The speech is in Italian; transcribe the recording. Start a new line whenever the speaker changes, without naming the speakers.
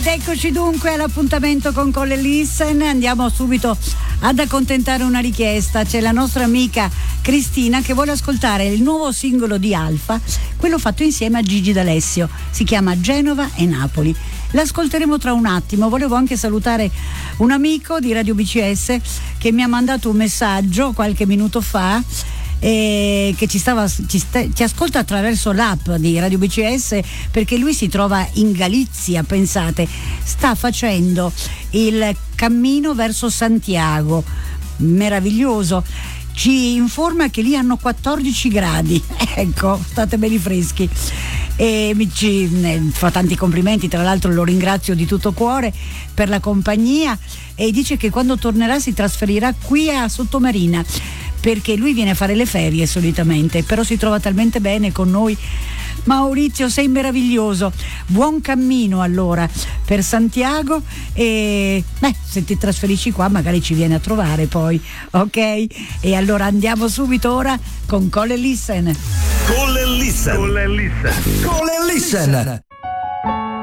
eccoci dunque all'appuntamento con Call and Listen. Andiamo subito ad accontentare una richiesta. C'è la nostra amica Cristina che vuole ascoltare il nuovo singolo di Alfa, quello fatto insieme a Gigi D'Alessio. Si chiama Genova e Napoli. L'ascolteremo tra un attimo. Volevo anche salutare un amico di Radio BCS che mi ha mandato un messaggio qualche minuto fa, che ci ascolta attraverso l'app di Radio BCS, perché lui si trova in Galizia, pensate, sta facendo il cammino verso Santiago, meraviglioso. Ci informa che lì hanno 14 gradi, ecco, state belli freschi, e fa tanti complimenti, tra l'altro lo ringrazio di tutto cuore per la compagnia, e dice che quando tornerà si trasferirà qui a Sottomarina, perché lui viene a fare le ferie solitamente, però si trova talmente bene con noi. Maurizio, sei meraviglioso, buon cammino allora per Santiago, e se ti trasferisci qua magari ci vieni a trovare poi, ok? E allora andiamo subito ora con Call and Listen.
Call and Listen. Call and Listen. Call and Listen.